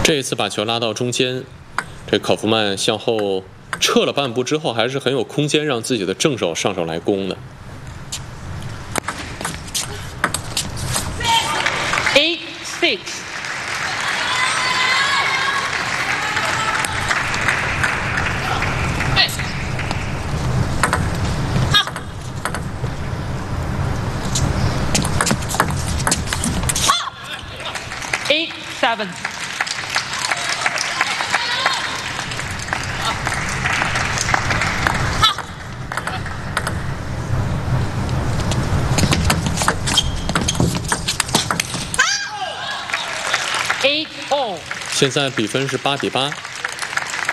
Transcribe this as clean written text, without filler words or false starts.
这一次把球拉到中间，这考夫曼向后撤了半步之后，还是很有空间让自己的正手上手来攻的。 8-6。8-7。8-0。 现在比分是8-8。